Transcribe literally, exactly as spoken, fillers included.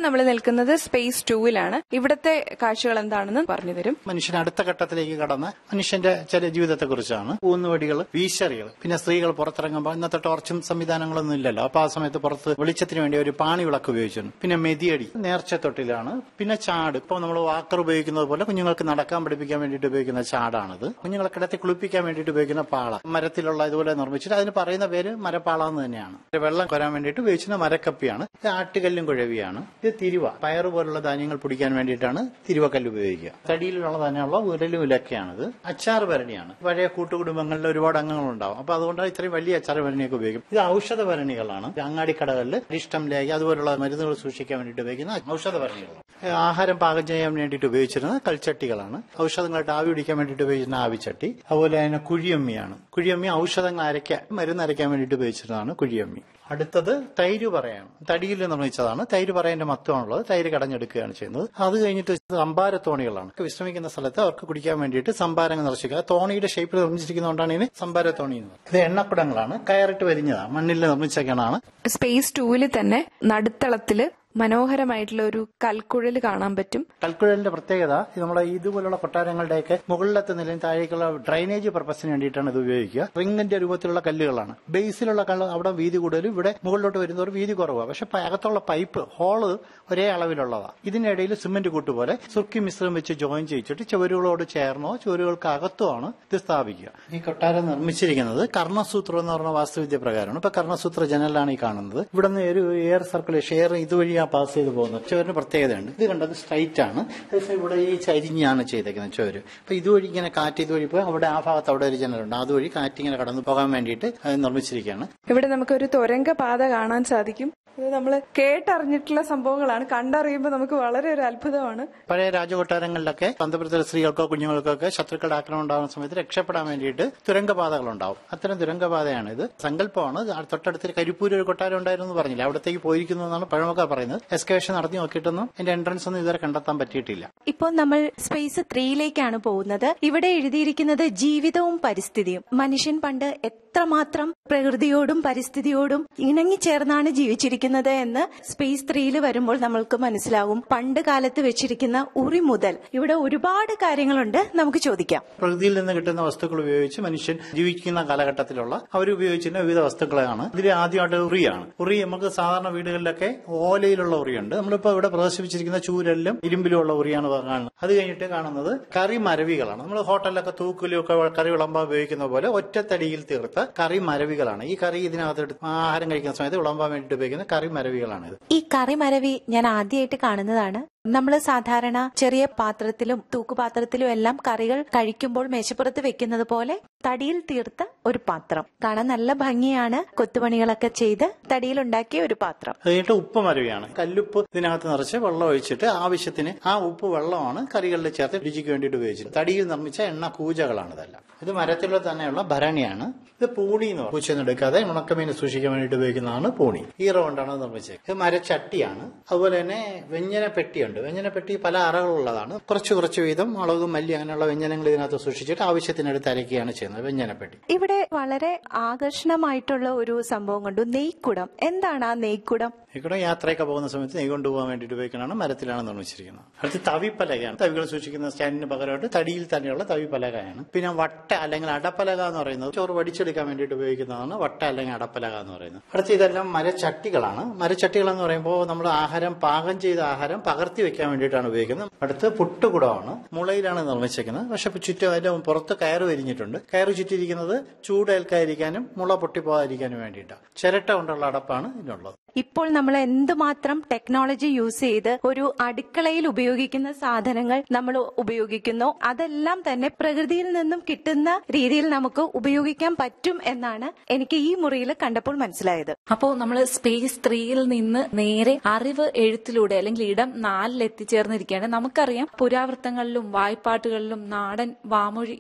നമ്മൾ നിൽക്കുന്നത് സ്പേസ് ടൂവിലാണ്. ഇവിടുത്തെ കാഴ്ചകൾ എന്താണെന്ന് പറഞ്ഞു തരും. മനുഷ്യൻ അടുത്ത ഘട്ടത്തിലേക്ക് കടന്ന മനുഷ്യന്റെ ചില ജീവിതത്തെ കുറിച്ചാണ്. ഊന്നുവടികൾ, വീശറികൾ, പിന്നെ സ്ത്രീകൾ പുറത്തിറങ്ങുമ്പോൾ ഇന്നത്തെ ടോർച്ചും സംവിധാനങ്ങളൊന്നും ഇല്ലല്ലോ. അപ്പൊ ആ സമയത്ത് പുറത്ത് വെളിച്ചത്തിന് വേണ്ടി ഒരു പാണി വിളക്ക് ഉപയോഗിച്ചിരുന്നു. പിന്നെ മെതിയടി, നേർച്ചത്തൊട്ടിലാണ്. പിന്നെ ചാട്, ഇപ്പൊ നമ്മൾ വാക്കർ ഉപയോഗിക്കുന്നത് പോലെ കുഞ്ഞുങ്ങൾക്ക് നടക്കാൻ പഠിപ്പിക്കാൻ വേണ്ടിയിട്ട് ഉപയോഗിക്കുന്ന ചാടാണിത്. കുഞ്ഞുങ്ങളെ കിടത്തി കുളിപ്പിക്കാൻ വേണ്ടിയിട്ട് ഉപയോഗിക്കുന്ന പാള, മരത്തിലുള്ള ഇതുപോലെ നിർമ്മിച്ചിട്ട് അതിന് പറയുന്ന പേര് മരപ്പാള എന്ന് തന്നെയാണ്. വെള്ളം കൊരാൻ വേണ്ടിയിട്ട് ഉപയോഗിക്കുന്ന മരക്കപ്പിയാണ്. ഇത് ആട്ടുകല്ലും കുഴവിയാണ്. ഇത് തിരുവ, പയറ് പോലുള്ള ധാന്യങ്ങൾ പൊടിക്കാൻ വേണ്ടിയിട്ടാണ് തിരുവക്കല്ല് ഉപയോഗിക്കുക. തടിയിലുള്ള തന്നെയുള്ള ഉരലും ഉലക്കയാണിത്. അച്ചാർ ഭരണിയാണ്. പഴയ കൂട്ടുകുടുംബങ്ങളിൽ ഒരുപാട് അംഗങ്ങളുണ്ടാവും. അപ്പൊ അതുകൊണ്ട് ഇത്രയും വലിയ അച്ചാർ ഭരണിയൊക്കെ ഉപയോഗിക്കും. ഇത് ഔഷധ ഭരണികളാണ്. അങ്ങാടിക്കടകളിൽ ഇഷ്ടം ലേഖ അതുപോലുള്ള മരുന്നുകൾ സൂക്ഷിക്കാൻ വേണ്ടിയിട്ട് ഉപയോഗിക്കുന്ന ഔഷധ ഭരണികളാണ്. ആഹാരം പാകം ചെയ്യാൻ വേണ്ടിയിട്ട് ഉപയോഗിച്ചിരുന്നത് കൽച്ചട്ടികളാണ്. ഔഷധങ്ങളായിട്ട് ആവി പിടിക്കാൻ വേണ്ടിയിട്ട് ഉപയോഗിച്ചിരുന്ന ആവിച്ചട്ടി. അതുപോലെ തന്നെ കുഴിയമ്മിയാണ്. കുഴിയമ്മി ഔഷധങ്ങൾ അരയ്ക്കാൻ, മരുന്ന് അരയ്ക്കാൻ വേണ്ടിയിട്ട് ഉപയോഗിച്ചിരുന്നതാണ് കുഴിയമ്മി. അടുത്തത് തൈര് പറയാണ്. തടിയിൽ നിർമ്മിച്ചതാണ്. തൈര് പറയന്റെ മത്വമാണുള്ളത്. തൈര് കടഞ്ഞെടുക്കുകയാണ് ചെയ്യുന്നത്. അത് കഴിഞ്ഞിട്ട് സംഭാര തോണികളാണ്. വിശ്രമിക്കുന്ന സ്ഥലത്ത് അവർക്ക് കുടിക്കാൻ വേണ്ടിയിട്ട് സംഭാരങ്ങൾ നിറച്ചിരിക്കുക. തോണിയുടെ ഷേപ്പിൽ നിർമ്മിച്ചിരിക്കുന്നതുകൊണ്ടാണ് ഇതിന് സംഭാര തോണി എന്ന് പറയുന്നത്. ഇത് എണ്ണക്കുടങ്ങളാണ്. കയറിട്ട് വരിഞ്ഞതാണ്. മണ്ണിൽ നിർമ്മിച്ച കിണാണ്. സ്പേസ് ടൂവിൽ തന്നെ നടുത്തളത്തില് മനോഹരമായിട്ടുള്ള ഒരു കൽക്കുഴൽ കാണാൻ പറ്റും. കൽക്കുഴലിന്റെ പ്രത്യേകത നമ്മുടെ ഇതുപോലുള്ള കൊട്ടാരങ്ങളുടെയൊക്കെ മുകളിലത്തെ നിലയും താഴേക്കുള്ള ഡ്രൈനേജ് പർപ്പസിന് വേണ്ടിയിട്ടാണ് ഇത് ഉപയോഗിക്കുക. റിങ്ങിന്റെ രൂപത്തിലുള്ള കല്ലുകളാണ്. ബേസിലുള്ള കല്ല് അവിടെ വീതി കൂടുതലും, ഇവിടെ മുകളിലോട്ട് വരുന്നവർ വീതി കുറവാണ്. പക്ഷെ അകത്തുള്ള പൈപ്പ് ഹോള് ഒരേ അളവിലുള്ളതാണ്. ഇതിനിടയിൽ സിമന്റ് കൂട്ടുപോലെ സുർക്കി മിശ്രം വെച്ച് ജോയിൻ ചെയ്യിച്ചിട്ട് ചുവരുകളോട് ചേർന്നോ ചുവരുകൾക്ക് അകത്തുമാണ് ഇത് സ്ഥാപിക്കുക. ഈ കൊട്ടാരം നിർമ്മിച്ചിരിക്കുന്നത് കർണസൂത്രം എന്ന് പറഞ്ഞ വാസ്തുവിദ്യ പ്രകാരമാണ്. ഇപ്പൊ കർണസൂത്ര ജനലാണ് ഈ കാണുന്നത്. ഇവിടെ നിന്ന് ഒരു എയർ സർക്കുലേഷൻ, എയർ ഇതുവഴി പാസ് ചെയ്ത് പോകുന്നത്. ചുവരിന് പ്രത്യേകതയുണ്ട്. ഇത് കണ്ടത് സ്ട്രൈറ്റ് ആണ്. ഇവിടെ ഈ ചരിഞ്ഞാണ് ചെയ്തേക്കുന്നത് ചുവര്. അപ്പൊ ഇതുവഴി ഇങ്ങനെ കാറ്റ് ഇതുവഴി പോയി അവിടെ ആ ഭാഗത്ത് അവിടെ ഒരു ജനലുണ്ട്. അതുവഴി കാറ്റ് ഇങ്ങനെ കടന്നു പോകാൻ വേണ്ടിയിട്ട് നിർമ്മിച്ചിരിക്കുകയാണ്. ഇവിടെ നമുക്കൊരു തുരങ്ക പാത കാണാൻ സാധിക്കും. ഇത് നമ്മൾ കേട്ടറിഞ്ഞിട്ടുള്ള സംഭവങ്ങളാണ്. കണ്ടറിയുമ്പോൾ നമുക്ക് വളരെ ഒരു അത്ഭുതമാണ്. പഴയ രാജകൊട്ടാരങ്ങളിലൊക്കെ അന്തപുരത്തിലെ സ്ത്രീകൾക്കോ കുഞ്ഞുങ്ങൾക്കോ ഒക്കെ ശത്രുക്കളുടെ ആക്രമണം ഉണ്ടാകുന്ന സമയത്ത് രക്ഷപ്പെടാൻ വേണ്ടിയിട്ട് തുരങ്കപാതകളുണ്ടാവും. അത്തരം തുരങ്കപാതയാണ് ഇത്. സങ്കല്പമാണ്. തൊട്ടടുത്ത് കരിപ്പൂർ ഒരു കൊട്ടാരം ഉണ്ടായിരുന്നു പറഞ്ഞില്ല, അവിടത്തേക്ക് പോയിരിക്കുന്നു എന്നാണ് പഴമക്കാർ പറയുന്നത്. എക്സ്കവേഷൻ നടത്തി നോക്കിയിട്ടൊന്നും എന്റെ എൻട്രൻസ് ഒന്നും ഇതുവരെ കണ്ടെത്താൻ പറ്റിയിട്ടില്ല. ഇപ്പോൾ നമ്മൾ സ്പേസ് ത്രീയിലേക്കാണ് പോകുന്നത്. ഇവിടെ എഴുതിയിരിക്കുന്നത് ജീവിതവും പരിസ്ഥിതിയും. മനുഷ്യൻ പണ്ട് എത്രമാത്രം പ്രകൃതിയോടും പരിസ്ഥിതിയോടും ഇണങ്ങിച്ചേർന്നാണ് ജീവിച്ചിരിക്കുന്നത് എന്ന് സ്പേസ് ത്രീയിൽ വരുമ്പോൾ നമ്മൾക്ക് മനസ്സിലാവും. പണ്ട് കാലത്ത് വെച്ചിരിക്കുന്ന ഉറി മുതൽ ഇവിടെ ഒരുപാട് കാര്യങ്ങളുണ്ട്. നമുക്ക് ചോദിക്കാം. പ്രകൃതിയിൽ നിന്ന് കിട്ടുന്ന വസ്തുക്കൾ ഉപയോഗിച്ച് മനുഷ്യൻ ജീവിക്കുന്ന കാലഘട്ടത്തിലുള്ള അവർ ഉപയോഗിച്ചിരുന്ന വിവിധ വസ്തുക്കളാണ്. ഇതിൽ ആദ്യമായിട്ട് ഉറിയാണ്. ഉറി നമുക്ക് സാധാരണ വീടുകളിലൊക്കെ ഓലയിലുള്ള ഉറിയുണ്ട്. നമ്മളിപ്പോ ഇവിടെ പ്രദർശിപ്പിച്ചിരിക്കുന്ന ചൂരലിലും ഇരുമ്പിലുമുള്ള ഉറിയാണ് കാണുന്നത്. അത് കഴിഞ്ഞിട്ട് കാണുന്നത് കറി മരവികളാണ്. നമ്മൾ ഹോട്ടലിലൊക്കെ തൂക്കിലും ഒക്കെ കറി വിളമ്പാൻ ഉപയോഗിക്കുന്ന പോലെ ഒറ്റത്തടിയിൽ തീർത്ത കറി മരവികളാണ്. ഈ കറി ഇതിനകത്ത് ആഹാരം കഴിക്കുന്ന സമയത്ത് വിളമ്പാൻ വേണ്ടിയിട്ട് ഉപയോഗിക്കുന്ന കറി മരവികളാണ്. ഈ കറി മരവി ഞാൻ ആദ്യമായിട്ട് കാണുന്നതാണ്. നമ്മൾ സാധാരണ ചെറിയ പാത്രത്തിലും തൂക്കുപാത്രത്തിലും എല്ലാം കറികൾ കഴിക്കുമ്പോൾ മേശപ്പുറത്ത് വെക്കുന്നത് പോലെ തടിയിൽ തീർത്ത ഒരു പാത്രം കാണാൻ നല്ല ഭംഗിയാണ്. കൊത്തുപണികളൊക്കെ ചെയ്ത് തടിയിൽ ഉണ്ടാക്കിയ ഒരു പാത്രം. കഴിഞ്ഞിട്ട് ഉപ്പ് മരവിയാണ്. കല്ലുപ്പ് ഇതിനകത്ത് നിറച്ച് വെള്ളം ഒഴിച്ചിട്ട് ആവശ്യത്തിന് ആ ഉപ്പ് വെള്ളമാണ് കറികളിൽ ചേർത്ത് രുചിക്ക് വേണ്ടിയിട്ട് ഉപയോഗിച്ചത്. തടിയിൽ നിർമ്മിച്ച എണ്ണ കൂജകളാണ് ഇതെല്ലാം. ഇത് മരത്തിലുള്ള തന്നെയുള്ള ഭരണിയാണ്. ഇത് പൂണി എന്ന് പറയും. പൂച്ചെന്നെടുക്കാതെ ഉണക്കമീന് സൂക്ഷിക്കാൻ വേണ്ടിയിട്ട് ഉപയോഗിക്കുന്നതാണ് പൂണി. ഈറ കൊണ്ടാണ് നിർമ്മിച്ചത്. ഇത് മരച്ചട്ടിയാണ്. അതുപോലെ തന്നെ വ്യഞ്ജന പെട്ടിയുണ്ട്. വ്യഞ്ജനപ്പെട്ടി പല അറകളുള്ളതാണ്. കുറച്ച് കുറച്ച് വീതം മുളകും മല്ലി അങ്ങനെയുള്ള വ്യഞ്ജനങ്ങൾ ഇതിനകത്ത് സൂക്ഷിച്ചിട്ട് ആവശ്യത്തിനടുത്ത് അരയ്ക്കുകയാണ് ചെയ്യുന്നത് വ്യഞ്ജനപ്പെട്ടി. ഇവിടെ വളരെ ആകർഷണമായിട്ടുള്ള ഒരു സംഭവം കണ്ടു. നെയ്ക്കുടം. എന്താണ് ആ നെയ്ക്കുടം? നെയ്ക്കുടം യാത്രയൊക്കെ പോകുന്ന സമയത്ത് നെയ് കൊണ്ടുപോകാൻ വേണ്ടിയിട്ട് ഉപയോഗിക്കുന്നതാണ്. മരത്തിലാണ് നിർമ്മിച്ചിരിക്കുന്നത്. അടുത്ത് തവിപ്പലകയാണ്. തവികൾ സൂക്ഷിക്കുന്ന സ്റ്റാൻഡിന് പകരമായിട്ട് തടിയിൽ തന്നെയുള്ള തവിപ്പലകയാണ്. പിന്നെ വട്ട അല്ലെങ്കിൽ അടപ്പലക എന്ന് പറയുന്നത് ചോറ് വടിച്ചെടുക്കാൻ വേണ്ടിയിട്ട് ഉപയോഗിക്കുന്നതാണ് വട്ട അല്ലെങ്കിൽ അടപ്പലക എന്ന് പറയുന്നത്. അടുത്ത് ഇതെല്ലാം മരച്ചട്ടികളാണ്. മരച്ചട്ടികൾ എന്ന് പറയുമ്പോൾ നമ്മൾ ആഹാരം പാകം ചെയ്ത ആഹാരം പകർത്തി വെക്കാൻ വേണ്ടിയിട്ടാണ് ഉപയോഗിക്കുന്നത്. അടുത്ത് പുട്ടുകുടമാണ്. മുളയിലാണ് നിർമ്മിച്ചിരിക്കുന്നത്. പക്ഷെ ചുറ്റും അതിന്റെ പുറത്ത് കയറ് വരിഞ്ഞിട്ടുണ്ട്. കയറ് ചുറ്റിയിരിക്കുന്നത് ചൂടേൽക്കാതിരിക്കാനും മുള പൊട്ടിപ്പോകാതിരിക്കാനും വേണ്ടിയിട്ടാണ്. ചിരട്ട കൊണ്ടുള്ള അടപ്പാണ് ഇതിനുള്ളത്. ഇപ്പോൾ നമ്മൾ എന്തുമാത്രം ടെക്നോളജി യൂസ് ചെയ്ത് ഒരു അടുക്കളയിൽ ഉപയോഗിക്കുന്ന സാധനങ്ങൾ നമ്മൾ ഉപയോഗിക്കുന്നു, അതെല്ലാം തന്നെ പ്രകൃതിയിൽ നിന്നും കിട്ടുന്ന രീതിയിൽ നമുക്ക് ഉപയോഗിക്കാൻ പറ്റും എന്നാണ് എനിക്ക് ഈ മുറിയിൽ കണ്ടപ്പോൾ മനസ്സിലായത്. അപ്പോൾ നമ്മൾ സ്പേസ് ത്രീയിൽ നിന്ന് നേരെ അറിവ് എഴുത്തിലൂടെ അല്ലെങ്കിൽ ഇടം നാലിൽ എത്തിച്ചേർന്നിരിക്കുകയാണ്. നമുക്കറിയാം പുരാവൃത്തങ്ങളിലും വായ്പാട്ടുകളിലും നാടൻ വാമൊഴി